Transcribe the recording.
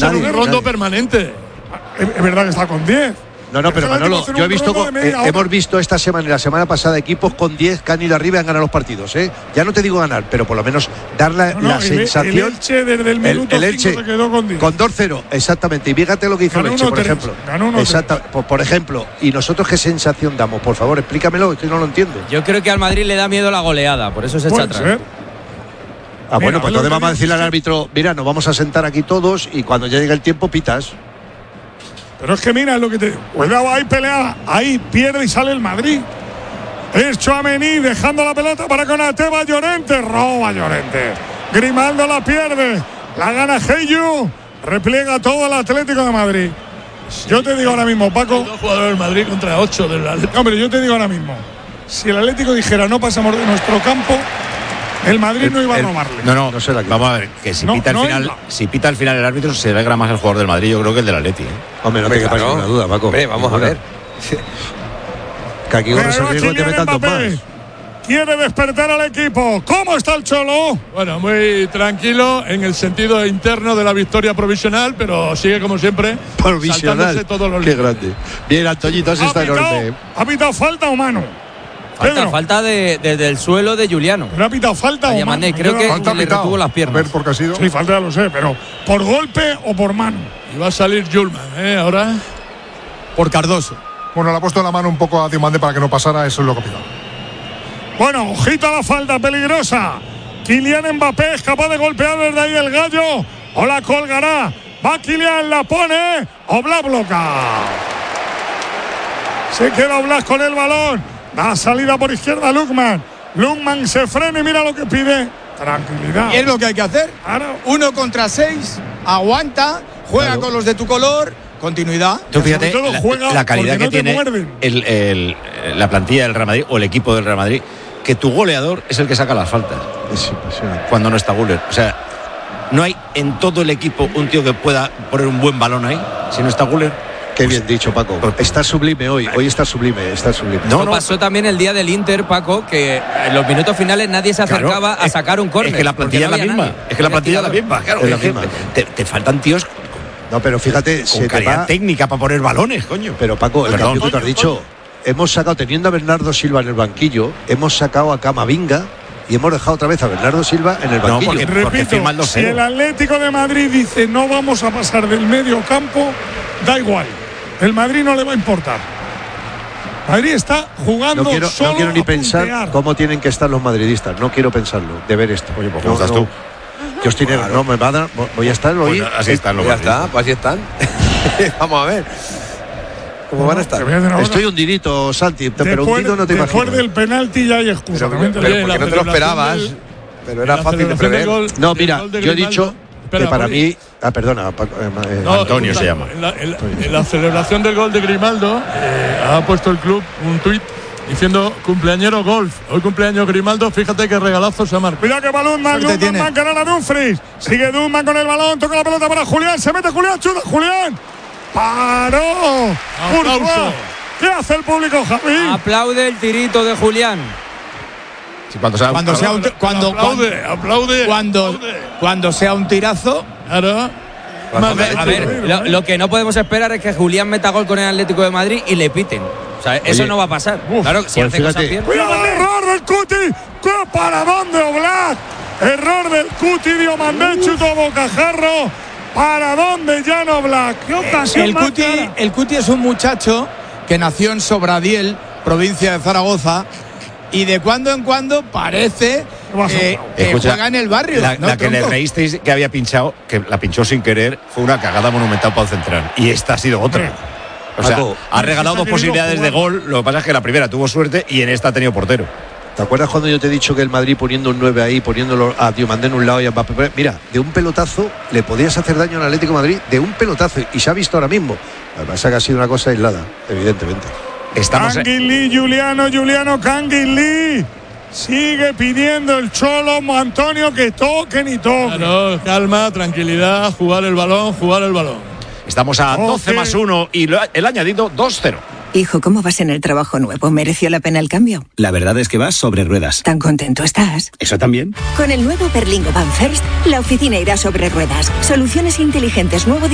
en un rondo permanente. Es verdad que está con 10. No, pero Manolo, yo he visto, hemos visto esta semana y la semana pasada equipos con 10 que han ido arriba y han ganado los partidos, ¿eh? Ya no te digo ganar, pero por lo menos dar la sensación. El Elche desde el minuto 5 se quedó con 10. Con 2-0, exactamente. Y fíjate lo que hizo el Elche, por ejemplo. Por ejemplo, y nosotros qué sensación damos, por favor, explícamelo, es que no lo entiendo. Yo creo que al Madrid le da miedo la goleada, por eso se echa atrás. Bueno, pues entonces vamos a decirle al árbitro, mira, nos vamos a sentar aquí todos y cuando ya llegue el tiempo pitas. Pero es que mira lo que te. Cuidado, ahí pelea, ahí pierde y sale el Madrid. Es Tchouaméni dejando la pelota para Konaté, va Llorente, roba Llorente. Grimaldo la pierde, la gana Heyu, repliega todo el Atlético de Madrid. Yo te digo ahora mismo, Paco. 2 jugadores del Madrid contra 8 del Atlético. Hombre, yo te digo ahora mismo, si el Atlético dijera no pasamos de nuestro campo, el Madrid no iba a robarle. No sé vamos a ver, que si pita al final el árbitro se alegra más el jugador del Madrid, yo creo que el del Atleti, ¿eh? Hombre, no te quepa ninguna duda, Paco. Vamos a ver. Que aquí corres el riesgo de que metan 2 más. Quiere despertar al equipo. ¿Cómo está el Cholo? Bueno, muy tranquilo en el sentido interno de la victoria provisional, pero sigue como siempre saltándose todos los límites. Qué grande. Bien, Antoñito, así está enorme. ¿Ha pitado falta o mano? Falta desde el suelo de Juliano. ¿No ha pitado falta o mano? Creo que le retuvo las piernas. A ver, porque ha sido. Sí, falta ya lo sé, pero ¿por golpe o por mano? Y va a salir Julman, ahora. Por Cardoso. Bueno, le ha puesto la mano un poco a Diomandé para que no pasara, eso es lo que pido. Bueno, ojito a la falta peligrosa. Kylian Mbappé es capaz de golpear desde ahí el Gallo. O la colgará. Va Kylian, la pone. Oblak bloca. Se queda Oblak con el balón. Da salida por izquierda Lukman. Lukman se frena y mira lo que pide. Tranquilidad. Y es lo que hay que hacer. Claro. 1 contra 6. Aguanta. Juega con los de tu color. Continuidad. Tú fíjate la calidad que tiene la plantilla del Real Madrid o el equipo del Real Madrid, que tu goleador es el que saca las faltas. Es impresionante. Cuando no está Güler. O sea, no hay en todo el equipo un tío que pueda poner un buen balón ahí si no está Güler. Qué bien dicho, Paco. Está sublime hoy está sublime. No pasó también el día del Inter, Paco, que en los minutos finales nadie se acercaba a sacar un córner. Es que la plantilla es la misma. Es que la plantilla es la misma. Claro, te faltan tíos. No, pero fíjate, con calidad técnica para poner balones, coño. Pero Paco, el cambio que tú has dicho, hemos sacado, teniendo a Bernardo Silva en el banquillo, hemos sacado a Camavinga y hemos dejado otra vez a Bernardo Silva en el banquillo. Repito, si el Atlético de Madrid dice no vamos a pasar del medio campo, da igual. El Madrid no le va a importar. Madrid está jugando no quiero ni pensar cómo tienen que estar los madridistas. No quiero pensarlo, de ver esto. Oye, pues ¿cómo estás tú? Yo estoy negro, no me va a dar. Voy a estar hoy. Pues así están los madridistas. Ya está, pues así están. Vamos a ver. ¿Cómo van a estar? Estoy hundidito, Santi, pero hundido no te imaginas. Después del penalti ya hay excusa. Pero porque no te lo esperabas. Pero era fácil de prever. No, mira, yo he dicho que para mí. Perdona, Antonio se llama. En la celebración del gol de Grimaldo ha puesto el club un tuit diciendo cumpleañero golf. Hoy cumpleaños Grimaldo, fíjate qué regalazo se ha marcado. Cuidado que balón, Dumman canal a Dumfries. Sigue Dumman con el balón, toca la pelota para Julián, se mete Julián, chuta Julián. ¡Paró! ¡Aplauso! ¿Qué hace el público, Javi? Aplaude el tirito de Julián. Sí, cuando sea un tirazo. Claro. A ver, lo que no podemos esperar es que Julián meta gol con el Atlético de Madrid y le piten. O sea, eso no va a pasar. Claro, si pues hace cosas bien. ¡Cuidado el error del Cuti! ¡Qué paradón de Oblak! Error del Cuti, Diomandé, chutó bocajarro. ¿Para de Jan Oblak? ¿Qué ocasión más clara? El Cuti es un muchacho que nació en Sobradiel, provincia de Zaragoza, y de cuando en cuando parece que juega en el barrio. La que le reísteis que había pinchado, que la pinchó sin querer, fue una cagada monumental para el central. Y esta ha sido otra. O sea, ha regalado 2 posibilidades de gol. Lo que pasa es que la primera tuvo suerte y en esta ha tenido portero. ¿Te acuerdas cuando yo te he dicho que el Madrid poniendo un 9 ahí, poniéndolo a Diomandé en un lado y a Mbappé? Mira, de un pelotazo le podías hacer daño al Atlético de Madrid, de un pelotazo, y se ha visto ahora mismo. Lo que pasa es que ha sido una cosa aislada, evidentemente. Juliano Canguilí. Sigue pidiendo el Cholo Antonio que toquen y toquen. Claro, calma, tranquilidad, jugar el balón. Estamos a 12+1 y el añadido 2-0. Hijo, ¿cómo vas en el trabajo nuevo? ¿Mereció la pena el cambio? La verdad es que vas sobre ruedas. ¿Tan contento estás? ¿Eso también? Con el nuevo Berlingo Van First, la oficina irá sobre ruedas. Soluciones inteligentes, nuevo